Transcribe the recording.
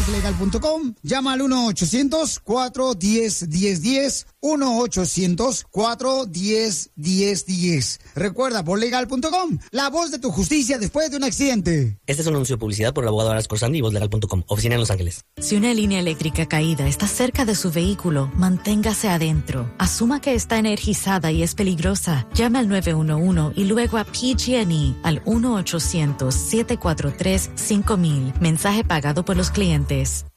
vozlegal.com. Llama al 1-800-410-1010. 1-800-410-1010. Recuerda, vozlegal.com. La voz de tu justicia después de un accidente. Este es un anuncio de publicidad por el abogado Aras Corsandi y vozlegal.com. Oficina en Los Ángeles. Si una línea eléctrica caída está cerca de su vehículo, manténgase adentro. Asuma que está energizada y es peligrosa. Llame al 911 y luego a PG&E al 1-800-743-5000. Mensaje pagado por los clientes.